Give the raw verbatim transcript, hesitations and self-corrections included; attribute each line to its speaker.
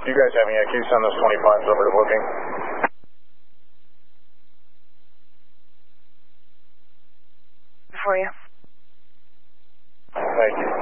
Speaker 1: Do you guys have any? Can you send those twenty-fives over to booking?
Speaker 2: For you.
Speaker 1: Thank you.